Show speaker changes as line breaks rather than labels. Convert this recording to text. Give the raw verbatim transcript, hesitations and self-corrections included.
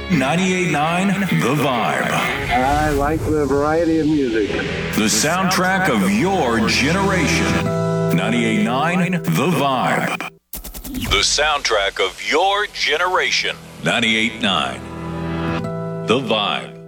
ninety-eight point nine The Vibe.
I like the variety of music.
The soundtrack of your generation. ninety-eight point nine The Vibe. The soundtrack of your generation. ninety-eight point nine The Vibe.